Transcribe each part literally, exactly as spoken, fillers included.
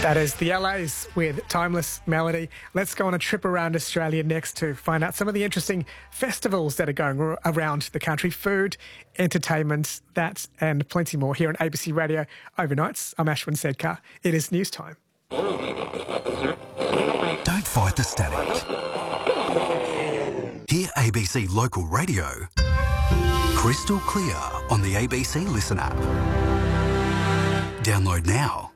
That is the L A's with Timeless Melody. Let's go on a trip around Australia next to find out some of the interesting festivals that are going around the country. Food, entertainment, that and plenty more here on A B C Radio Overnights. I'm Ashwin Sedkar. It is news time. Don't fight the static. Hear A B C Local Radio crystal clear on the A B C Listen app. Download now.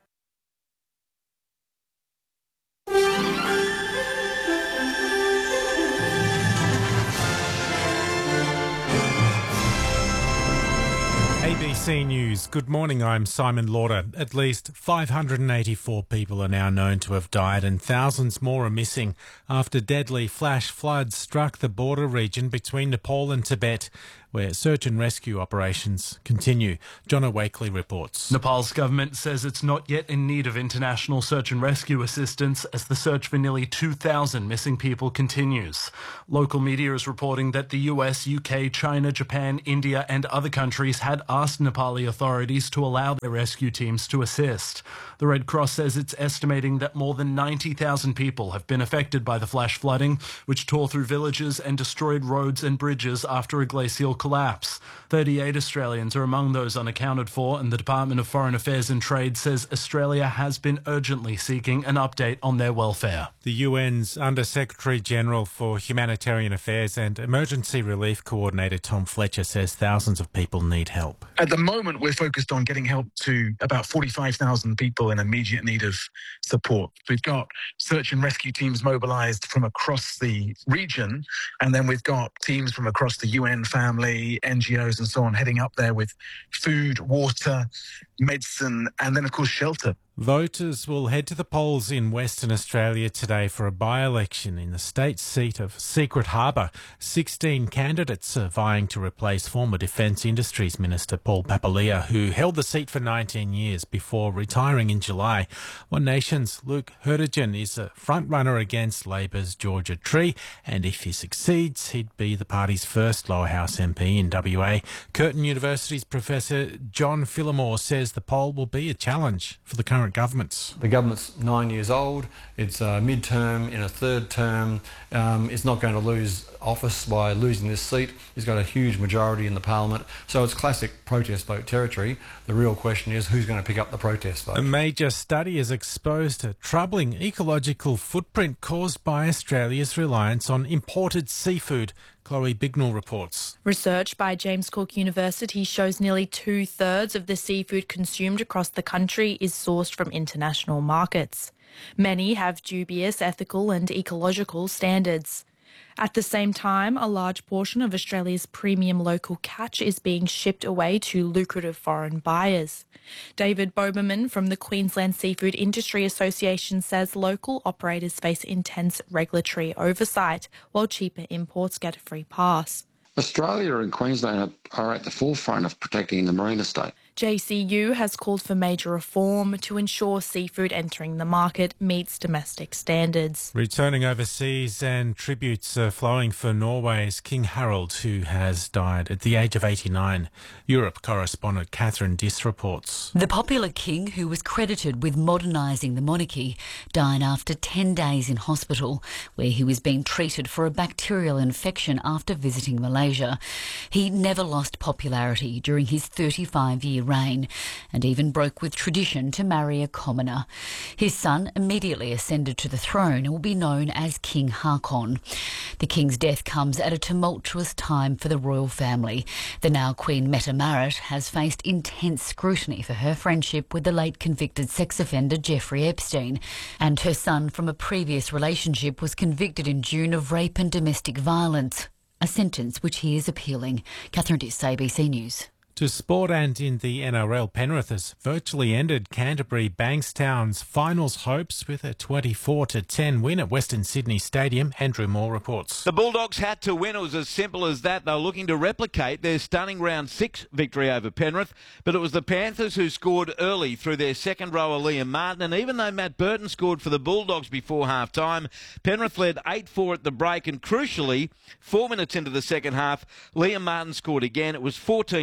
A B C News. Good morning, I'm Simon Lauder. At least five hundred eighty-four people are now known to have died and thousands more are missing after deadly flash floods struck the border region between Nepal and Tibet, where search and rescue operations continue. John O'Wakely reports. Nepal's government says it's not yet in need of international search and rescue assistance as the search for nearly two thousand missing people continues. Local media is reporting that the U S, U K, China, Japan, India and other countries had asked Nepali authorities to allow their rescue teams to assist. The Red Cross says it's estimating that more than ninety thousand people have been affected by the flash flooding, which tore through villages and destroyed roads and bridges after a glacial collapse. thirty-eight Australians are among those unaccounted for, and the Department of Foreign Affairs and Trade says Australia has been urgently seeking an update on their welfare. The U N's Under-Secretary-General for Humanitarian Affairs and Emergency Relief Coordinator Tom Fletcher says thousands of people need help. At the moment, we're focused on getting help to about forty-five thousand people in immediate need of support. We've got search and rescue teams mobilised from across the region, and then we've got teams from across the U N family, N G Os and so on heading up there with food, water, medicine, and then, of course, shelter. Voters will head to the polls in Western Australia today for a by-election in the state seat of Secret Harbour. sixteen candidates are vying to replace former Defence Industries Minister Paul Papalia, who held the seat for nineteen years before retiring in July. One Nation's Luke Hertigan is a front-runner against Labor's Georgia Tree, and if he succeeds, he'd be the party's first lower house M P in W A. Curtin University's Professor John Phillimore says the poll will be a challenge for the current governments. The government's nine years old, it's a mid-term in a third term, um, it's not going to lose office by losing this seat. He's got a huge majority in the parliament, so it's classic protest vote territory. The real question is who's going to pick up the protest vote. A major study has exposed a troubling ecological footprint caused by Australia's reliance on imported seafood. Chloe Bignell reports. Research by James Cook University shows nearly two-thirds of the seafood consumed across the country is sourced from international markets. Many have dubious ethical and ecological standards. At the same time, a large portion of Australia's premium local catch is being shipped away to lucrative foreign buyers. David Boberman from the Queensland Seafood Industry Association says local operators face intense regulatory oversight, while cheaper imports get a free pass. Australia and Queensland are at the forefront of protecting the marine estate. J C U has called for major reform to ensure seafood entering the market meets domestic standards. Returning overseas, and tributes are flowing for Norway's King Harald, who has died at the age of eighty-nine. Europe correspondent Catherine Diss reports. The popular king, who was credited with modernising the monarchy, died after ten days in hospital, where he was being treated for a bacterial infection after visiting Malaysia. He never lost popularity during his thirty-five-year reign, and even broke with tradition to marry a commoner. His son immediately ascended to the throne and will be known as King Haakon. The king's death comes at a tumultuous time for the royal family. The now Queen Mette Marit has faced intense scrutiny for her friendship with the late convicted sex offender Jeffrey Epstein, and her son from a previous relationship was convicted in June of rape and domestic violence, a sentence which he is appealing. Catherine Diss, A B C News. To sport, and in the N R L, Penrith has virtually ended Canterbury Bankstown's finals hopes with a twenty-four to ten win at Western Sydney Stadium. Andrew Moore reports. The Bulldogs had to win. It was as simple as that. They were looking to replicate their stunning round six victory over Penrith, but it was the Panthers who scored early through their second rower Liam Martin, and even though Matt Burton scored for the Bulldogs before half-time, Penrith led eight four at the break, and crucially, four minutes into the second half, Liam Martin scored again. It was fourteen four, and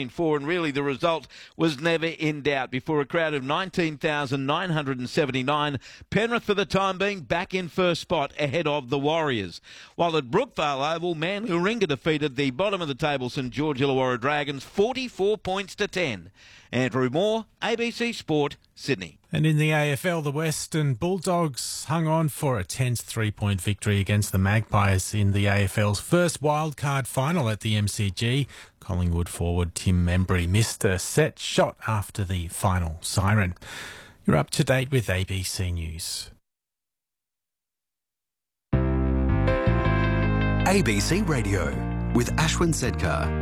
and really the result was never in doubt. Before a crowd of nineteen thousand nine hundred seventy-nine, Penrith for the time being back in first spot ahead of the Warriors. While at Brookvale Oval, Manuringa defeated the bottom of the table St George Illawarra Dragons forty-four points to ten. Andrew Moore, A B C Sport, Sydney. And in the A F L, the Western Bulldogs hung on for a tense three-point victory against the Magpies in the A F L's first wildcard final at the M C G. Collingwood forward Tim Membry missed a set shot after the final siren. You're up to date with A B C News. A B C Radio with Ashwin Sedkar.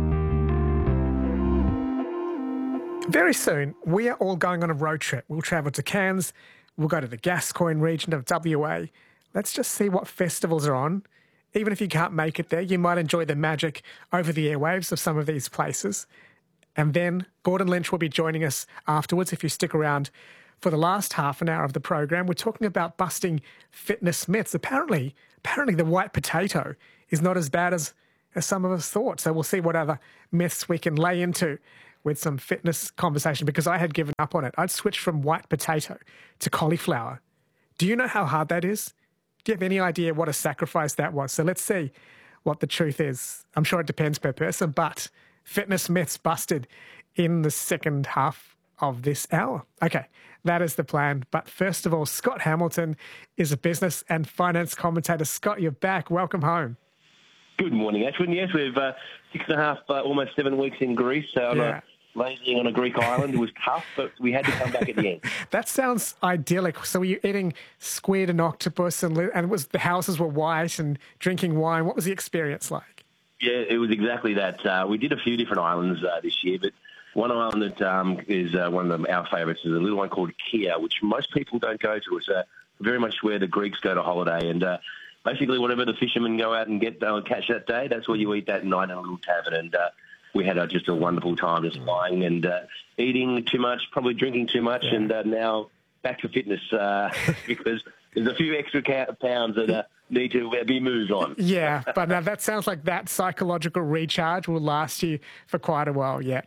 Very soon, we are all going on a road trip. We'll travel to Cairns. We'll go to the Gascoyne region of W A. Let's just see what festivals are on. Even if you can't make it there, you might enjoy the magic over the airwaves of some of these places. And then Gordon Lynch will be joining us afterwards if you stick around for the last half an hour of the program. We're talking about busting fitness myths. Apparently, apparently the white potato is not as bad as, as some of us thought. So we'll see what other myths we can lay into with some fitness conversation, because I had given up on it. I'd switched from white potato to cauliflower. Do you know how hard that is? Do you have any idea what a sacrifice that was? So let's see what the truth is. I'm sure it depends per person, but fitness myths busted in the second half of this hour. Okay, that is the plan. But first of all, Scott Hamilton is a business and finance commentator. Scott, you're back. Welcome home. Good morning, Ashwin. Yes, we've uh, six and a half, uh, almost seven weeks in Greece. So Yeah. Lazing on a Greek island. It was tough, but we had to come back at the end. That sounds idyllic. So were you eating squid and octopus, and li- and it was the houses were white and drinking wine? What was the experience like? Yeah, it was exactly that. Uh, we did a few different islands uh, this year, but one island that um, is uh, one of the, our favourites is a little one called Kia, which most people don't go to. It's uh, very much where the Greeks go to holiday, and uh, basically whatever the fishermen go out and get uh, catch that day, that's where you eat that night in a little tavern. And uh, we had uh, just a wonderful time just flying and uh, eating too much, probably drinking too much, yeah. and uh, now back to fitness uh, because there's a few extra ca- pounds that uh, need to be moved on. Yeah, but now that sounds like that psychological recharge will last you for quite a while yet.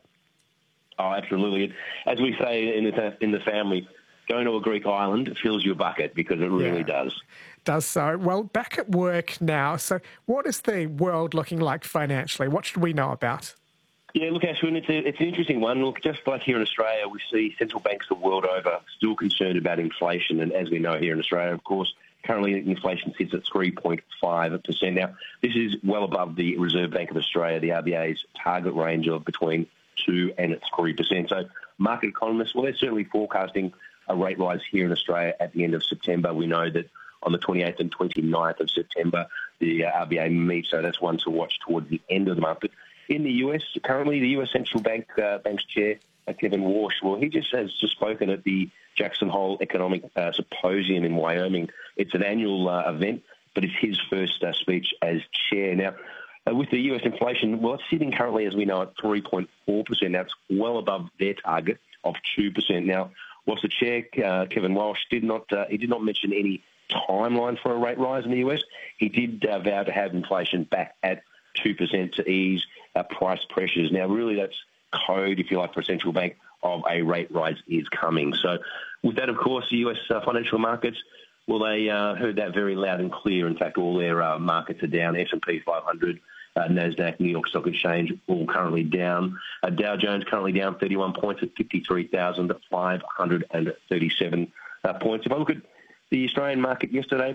Oh, absolutely. As we say in the, in the family, going to a Greek island fills your bucket because it really Yeah. does. Does so. Well, back at work now. So what is the world looking like financially? What should we know about? Yeah, look, Ashwin, it's, a, it's an interesting one. Look, just like here in Australia, we see central banks the world over still concerned about inflation. And as we know here in Australia, of course, currently inflation sits at three point five percent. Now, this is well above the Reserve Bank of Australia, the R B A's target range of between two and three percent. So market economists, well, they're certainly forecasting a rate rise here in Australia at the end of September. We know that on the twenty-eighth and twenty-ninth of September, the R B A meets, so that's one to watch towards the end of the month. But in the U S, currently the U S Central Bank uh, Bank's chair, uh, Kevin Walsh, well, he just has just spoken at the Jackson Hole Economic uh, Symposium in Wyoming. It's an annual uh, event, but it's his first uh, speech as chair. Now, uh, with the U S inflation, well, it's sitting currently, as we know, at three point four percent. That's well above their target of two percent. Now, whilst the chair, uh, Kevin Walsh, did not uh, he did not mention any timeline for a rate rise in the U S, he did uh, vow to have inflation back at two percent to ease uh, price pressures. Now, really, that's code, if you like, for a central bank of a rate rise is coming. So with that, of course, the U S uh, financial markets, well, they uh, heard that very loud and clear. In fact, all their uh, markets are down. S and P five hundred, uh, NASDAQ, New York Stock Exchange, all currently down. Uh, Dow Jones currently down thirty-one points at fifty-three thousand five hundred thirty-seven uh, points. If I look at the Australian market yesterday,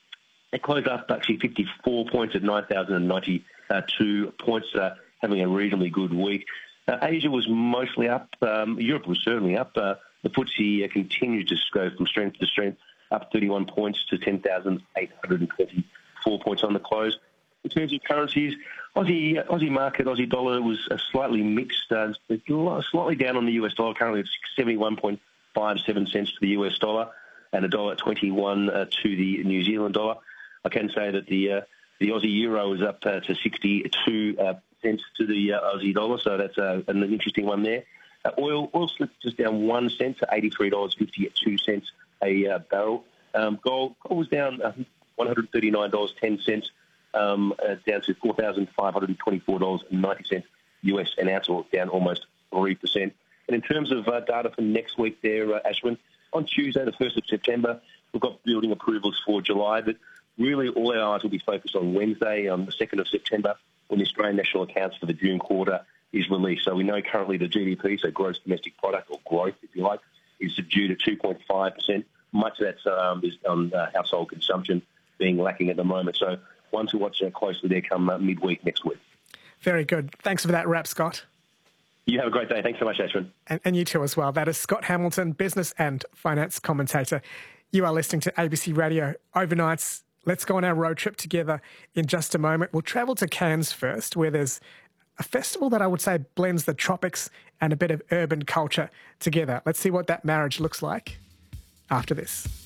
it closed up actually fifty-four points at nine thousand ninety-two points, uh, having a reasonably good week. Uh, Asia was mostly up. Um, Europe was certainly up. Uh, the F T S E uh, continued to go from strength to strength, up thirty-one points to ten thousand eight hundred twenty-four points on the close. In terms of currencies, Aussie Aussie market, Aussie dollar was uh, slightly mixed, uh, slightly down on the U S dollar, currently at seventy-one point five seven cents to the U S dollar and a dollar twenty-one uh, to the New Zealand dollar. I can say that the uh, the Aussie euro is up uh, to sixty-two uh, cents to the uh, Aussie dollar, so that's uh, an interesting one there. Uh, oil oil slipped just down one cent to eighty-three dollars fifty-two a uh, barrel. Um, gold, gold was down uh, one hundred thirty-nine dollars ten, um, uh, down to four thousand five hundred twenty-four dollars ninety U S and out down almost three percent. And in terms of uh, data for next week there, uh, Ashwin, on Tuesday, the first of September, we've got building approvals for July, but really all our eyes will be focused on Wednesday, on the second of September, when the Australian National Accounts for the June quarter is released. So we know currently the G D P, so gross domestic product, or growth, if you like, is subdued at two point five percent. Much of that um, is on uh, household consumption being lacking at the moment. So one to watch uh, closely there come uh, midweek next week. Very good. Thanks for that wrap, Scott. You have a great day. Thanks so much, Ashwin. And, and you too as well. That is Scott Hamilton, business and finance commentator. You are listening to A B C Radio Overnights. Let's go on our road trip together in just a moment. We'll travel to Cairns first, where there's a festival that I would say blends the tropics and a bit of urban culture together. Let's see what that marriage looks like after this.